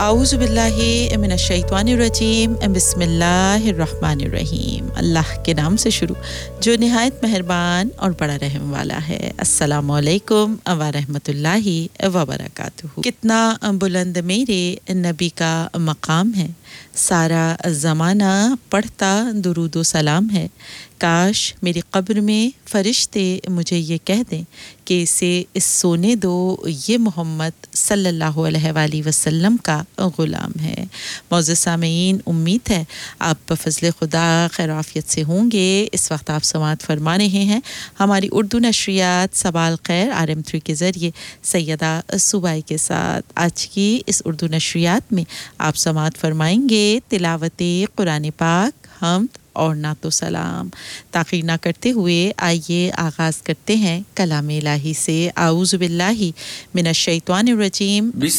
اعوذ باللہ من الشیطان الرجیم बिस्मिल्लाहिर्रहमानिर्रहीम اللہ کے نام سے شروع جو نہایت مہربان اور بڑا رحم والا ہے۔ السلام علیکم ورحمۃ اللہ وبرکاتہ۔ کتنا بلند میرے نبی کا مقام ہے، سارا زمانہ پڑھتا درود و سلام ہے۔ کاش میری قبر میں فرشتے مجھے یہ کہہ دیں کہ اسے سونے دو، یہ محمد صلی اللہ علیہ وآلہ وسلم کا غلام ہے۔ معزز سامعین، امید ہے آپ بفضل خدا خیر عافیت سے ہوں گے۔ اس وقت آپ سماعت فرما رہے ہیں ہماری اردو نشریات صباح الخیر RM3 کے ذریعے سیدہ صوبائی کے ساتھ۔ آج کی اس اردو نشریات میں آپ سماعت فرمائیں گے تلاوت قرآن پاک، حمد اور نعت و سلام۔ تاخیر نہ کرتے ہوئے آئیے آغاز کرتے ہیں کلام الہی سے۔ اعوذ باللہ من الشیطان الرجیم